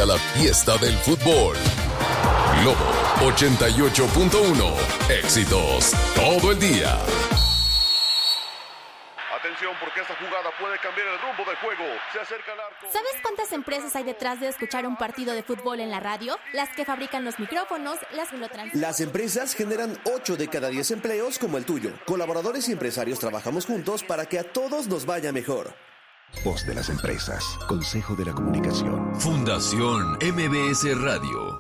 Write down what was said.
a la fiesta del fútbol. Globo 88.1. Éxitos todo el día. Atención, porque esta jugada puede cambiar el rumbo del juego. Se acerca al arco. ¿Sabes cuántas empresas hay detrás de escuchar un partido de fútbol en la radio? Las que fabrican los micrófonos, las que lo transmiten. Las empresas generan 8 de cada 10 empleos como el tuyo. Colaboradores y empresarios trabajamos juntos para que a todos nos vaya mejor. Voz de las empresas. Consejo de la Comunicación. Fundación MBS Radio.